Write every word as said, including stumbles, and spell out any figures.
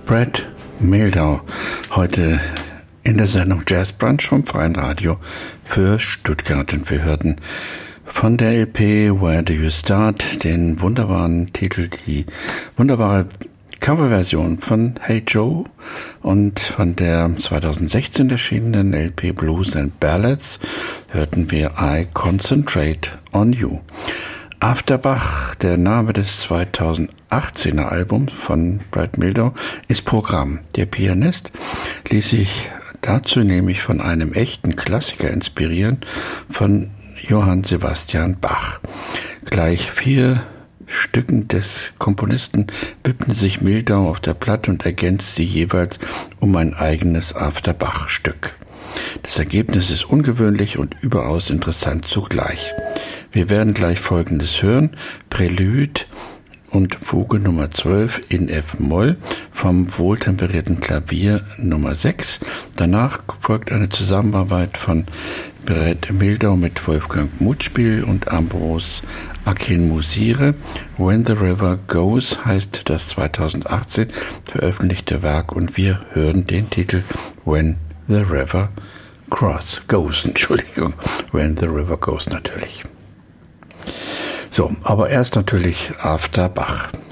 Brad Mehldau, heute in der Sendung Jazz Brunch vom Freien Radio für Stuttgart. Und wir hörten von der L P Where Do You Start den wunderbaren Titel, die wunderbare Coverversion von Hey Joe, und von der zweitausendsechzehn erschienenen L P Blues and Ballads hörten wir I Concentrate on You. After Bach, der Name des zweitausendachtzehner Albums von Brad Mehldau, ist Programm. Der Pianist ließ sich dazu nämlich von einem echten Klassiker inspirieren, von Johann Sebastian Bach. Gleich vier Stücken des Komponisten widmete sich Mehldau auf der Platte und ergänzt sie jeweils um ein eigenes After-Bach-Stück. Das Ergebnis ist ungewöhnlich und überaus interessant zugleich. Wir werden gleich Folgendes hören: Prälude und Fuge Nummer zwölf in F-Moll vom wohltemperierten Klavier Nummer sechs. Danach folgt eine Zusammenarbeit von Brad Mehldau mit Wolfgang Mutspiel und Ambros Akinmusire. When the River Goes heißt das zweitausendachtzehn veröffentlichte Werk, und wir hören den Titel When the River Cross Goes, Entschuldigung, When the River Goes natürlich. So, aber erst natürlich After Bach.